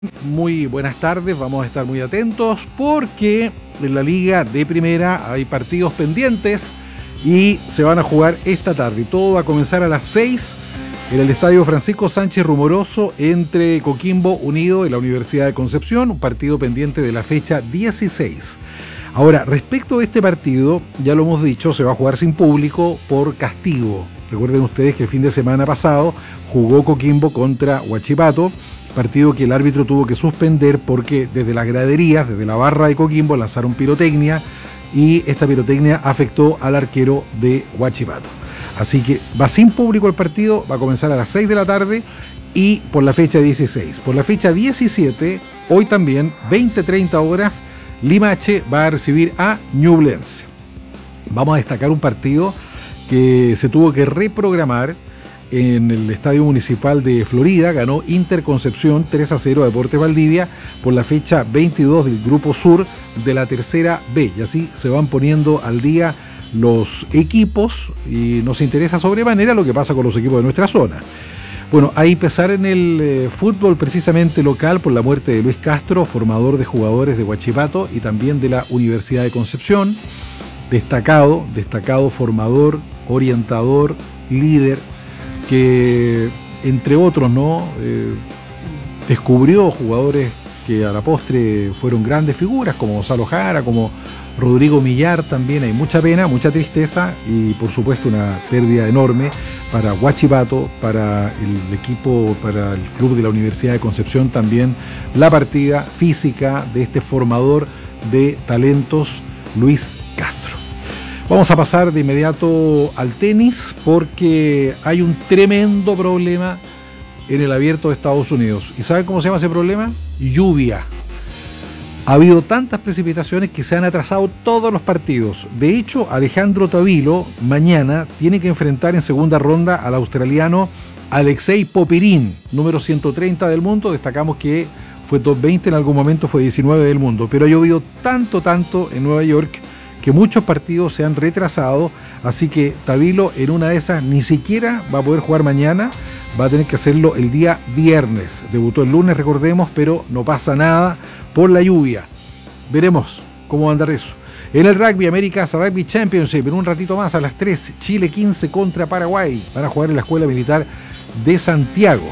Muy buenas tardes, vamos a estar muy atentos porque en la Liga de Primera hay partidos pendientes y se van a jugar esta tarde. Todo va a comenzar a las 6 en el Estadio Francisco Sánchez Rumoroso entre Coquimbo Unido y la Universidad de Concepción, un partido pendiente de la fecha 16. Ahora, respecto a este partido, ya lo hemos dicho, se va a jugar sin público por castigo. Recuerden ustedes que el fin de semana pasado jugó Coquimbo contra Huachipato, partido que el árbitro tuvo que suspender porque desde las graderías, desde la barra de Coquimbo, lanzaron pirotecnia y esta pirotecnia afectó al arquero de Huachipato. Así que va sin público el partido, va a comenzar a las 6 de la tarde y por la fecha 16. Por la fecha 17, hoy también, 20-30 horas, Limache va a recibir a Ñublense. Vamos a destacar un partido que se tuvo que reprogramar en el Estadio Municipal de Florida. Ganó Inter Concepción 3-0 a Deportes Valdivia por la fecha 22 del Grupo Sur de la Tercera B. Y así se van poniendo al día los equipos y nos interesa sobremanera lo que pasa con los equipos de nuestra zona. Bueno, hay pesar en el fútbol precisamente local por la muerte de Luis Castro, formador de jugadores de Huachipato y también de la Universidad de Concepción. Destacado formador, orientador, líder, que entre otros descubrió jugadores que a la postre fueron grandes figuras, como Gonzalo Jara, como Rodrigo Millar también. Hay mucha pena, mucha tristeza y por supuesto una pérdida enorme para Huachipato, para el equipo, para el club de la Universidad de Concepción también, la partida física de este formador de talentos, Luis Castro. Vamos a pasar de inmediato al tenis porque hay un tremendo problema en el Abierto de Estados Unidos. ¿Y saben cómo se llama ese problema? Lluvia. Ha habido tantas precipitaciones que se han atrasado todos los partidos. De hecho, Alejandro Tavilo mañana tiene que enfrentar en segunda ronda al australiano Alexei Popyrin, número 130 del mundo. Destacamos que fue top 20, en algún momento fue 19 del mundo. Pero ha llovido tanto en Nueva York que muchos partidos se han retrasado, así que Tavilo en una de esas ni siquiera va a poder jugar mañana, va a tener que hacerlo el día viernes. Debutó el lunes, recordemos, pero no pasa nada por la lluvia. Veremos cómo va a andar eso. En el rugby, America's Rugby Championship, en un ratito más a las 3, Chile 15 contra Paraguay, van a jugar en la Escuela Militar de Santiago.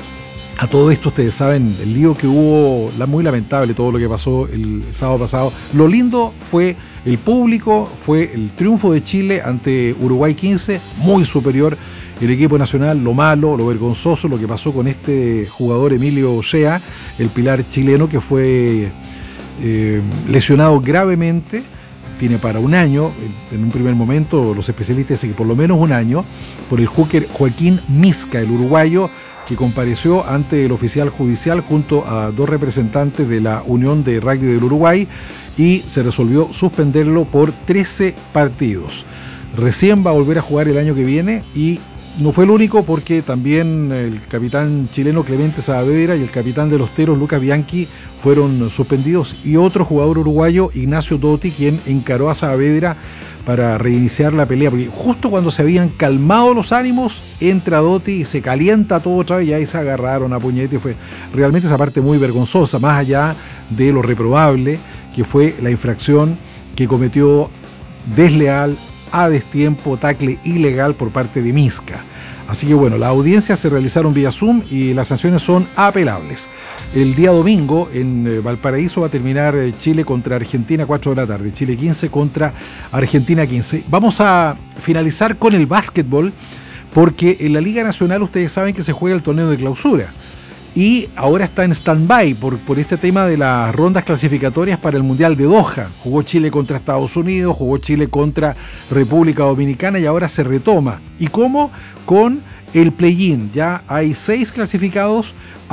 A todo esto ustedes saben el lío que hubo, muy lamentable todo lo que pasó el sábado pasado. Lo lindo fue el público, fue el triunfo de Chile ante Uruguay 15, muy superior el equipo nacional. Lo malo, lo vergonzoso, lo que pasó con este jugador Emilio Ochea, el pilar chileno que fue lesionado gravemente, tiene para un año, en un primer momento los especialistas dicen que por lo menos un año, por el hooker Joaquín Misca, el uruguayo, que compareció ante el oficial judicial junto a dos representantes de la Unión de Rugby del Uruguay y se resolvió suspenderlo por 13 partidos. Recién va a volver a jugar el año que viene y no fue el único porque también el capitán chileno Clemente Saavedra y el capitán de los Teros Lucas Bianchi fueron suspendidos y otro jugador uruguayo, Ignacio Dotti, quien encaró a Saavedra para reiniciar la pelea, porque justo cuando se habían calmado los ánimos, entra Dotti y se calienta todo otra vez y ahí se agarraron a puñete. Y fue realmente esa parte muy vergonzosa, más allá de lo reprobable que fue la infracción que cometió desleal, a destiempo, tackle ilegal por parte de Misca. Así que bueno, las audiencias se realizaron vía Zoom y las sanciones son apelables. El día domingo en Valparaíso va a terminar Chile contra Argentina 4 de la tarde, Chile 15 contra Argentina 15. Vamos a finalizar con el básquetbol porque en la Liga Nacional ustedes saben que se juega el torneo de clausura y ahora está en stand-by por este tema de las rondas clasificatorias para el Mundial de Doha. Jugó Chile contra Estados Unidos, jugó Chile contra República Dominicana y ahora se retoma. ¿Y cómo? Con el play-in. Ya hay 6 clasificados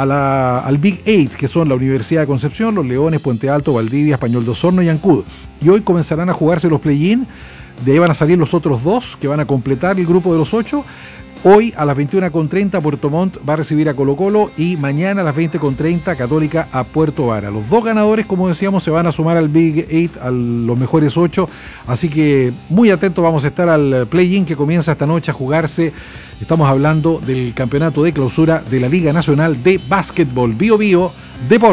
al Big 8, que son la Universidad de Concepción, Los Leones, Puente Alto, Valdivia, Español de Osorno y Ancud. Y hoy comenzarán a jugarse los play-in. De ahí van a salir los otros 2 que van a completar el grupo de los 8. Hoy a las 21:30 Puerto Montt va a recibir a Colo Colo y mañana a las 20:30 Católica a Puerto Vara. Los dos ganadores, como decíamos, se van a sumar al Big 8, a los mejores 8, así que muy atentos vamos a estar al play-in que comienza esta noche a jugarse. Estamos hablando del campeonato de clausura de la Liga Nacional de Básquetbol. Bio Bio Deportes.